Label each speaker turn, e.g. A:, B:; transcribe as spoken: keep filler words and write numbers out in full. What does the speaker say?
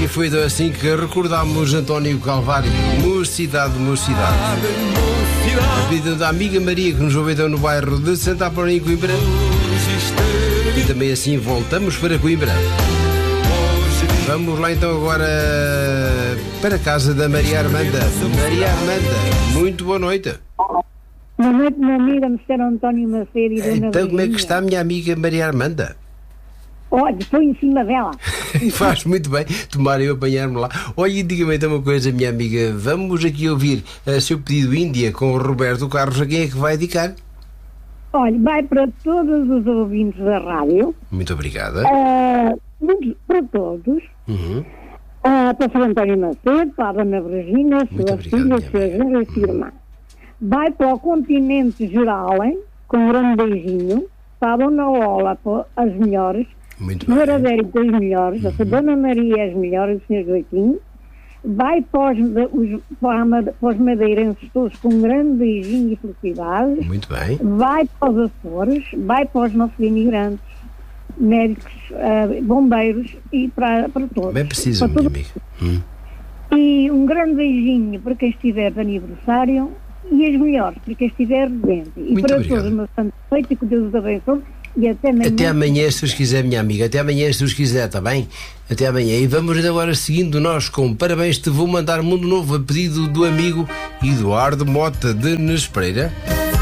A: E foi assim que recordámos António Calvário, Mocidade, Mocidade. A vida da amiga Maria que nos ouve então no bairro de Santa Apolónia em Coimbra. E também assim voltamos para Coimbra. Vamos lá então agora para a casa da Maria Armanda. Maria Armanda, muito boa noite.
B: Boa noite, minha amiga, mister António Macedo e Dona
A: Então
B: Virginia.
A: como é que está a minha amiga Maria Armanda?
B: Olha, estou em cima dela.
A: Faz muito bem tomar eu apanhar-me lá. Olha, diga-me então uma coisa, minha amiga. Vamos aqui ouvir a seu pedido Índia com o Roberto Carlos. A quem é que vai dedicar?
B: Olha, vai para todos os ouvintes da rádio.
A: Muito obrigada.
B: Uh, para todos.
A: Uhum.
B: Uh, para o senhor António Macedo, para a Dona Virginia, sua filha, sua genra e sua irmã. Vai para o continente geral, hein, com um grande beijinho. Para a Dona Ola, para as melhores.
A: Muito
B: bem. Senhora Adérito, as melhores. Uhum. A Dona Maria, as melhores. O senhor Joaquim. Vai para os, os, para os madeirenses todos com um grande beijinho e felicidade.
A: Muito bem.
B: Vai para os Açores. Vai para os nossos imigrantes, médicos, uh, bombeiros e para, para todos.
A: Bem preciso, minha amiga. Hum.
B: E um grande beijinho para quem estiver de aniversário e as melhores para quem estiver doente. E
A: muito
B: para
A: obrigado.
B: todos, uma santa noite e que Deus os abençoe. E até amanhã.
A: Até amanhã, se Deus quiser, minha amiga. Até amanhã, se Deus quiser, está bem? Até amanhã. E vamos agora seguindo nós com parabéns, te vou mandar Mundo Novo a pedido do amigo Eduardo Mota de Nespereira.